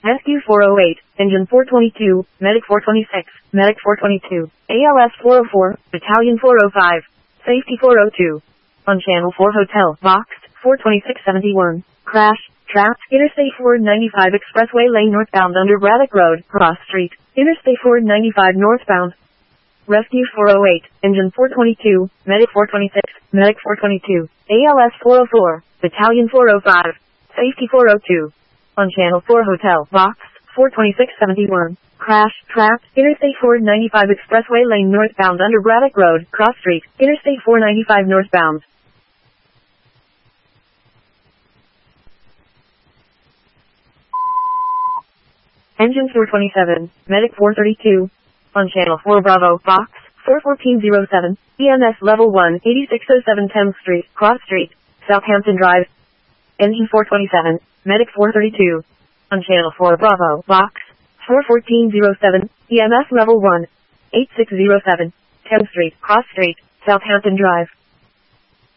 Rescue 408, Engine 422, Medic 426, Medic 422, ALS 404, Battalion 405, Safety 402. On Channel 4 Hotel, Box 42671, crash, trapped, Interstate 495 Expressway Lane northbound under Braddock Road, Cross Street, Interstate 495 northbound. Rescue 408, Engine 422, Medic 426, Medic 422, ALS 404, Battalion 405, Safety 402. On Channel 4 Hotel, Box 42671, crash, trapped, Interstate 495 Expressway Lane northbound under Braddock Road, Cross Street, Interstate 495 northbound. Engine 427, Medic 432. On Channel 4 Bravo, Box 41407, EMS Level 1, 8607 Thames Street, Cross Street, Southampton Drive. Engine 427, Medic 432. On Channel 4 Bravo, Box 41407, EMS Level 1, 8607, Thames Street, Cross Street, Southampton Drive.